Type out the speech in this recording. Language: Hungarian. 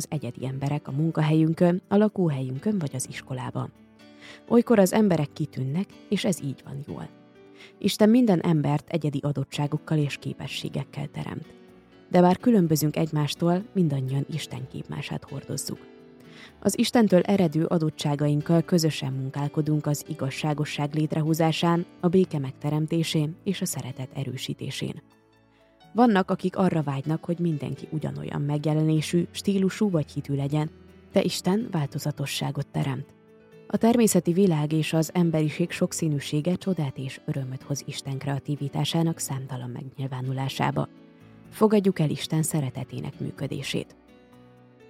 az egyedi emberek a munkahelyünkön, a lakóhelyünkön vagy az iskolában. Olykor az emberek kitűnnek, és ez így van jól. Isten minden embert egyedi adottságokkal és képességekkel teremt. De bár különbözünk egymástól, mindannyian Isten képmását hordozzuk. Az Istentől eredő adottságainkkal közösen munkálkodunk az igazságosság létrehozásán, a béke megteremtésén és a szeretet erősítésén. Vannak, akik arra vágynak, hogy mindenki ugyanolyan megjelenésű, stílusú vagy hitű legyen, de Isten változatosságot teremt. A természeti világ és az emberiség sokszínűsége csodát és örömöt hoz Isten kreativitásának számtalan megnyilvánulásába. Fogadjuk el Isten szeretetének működését.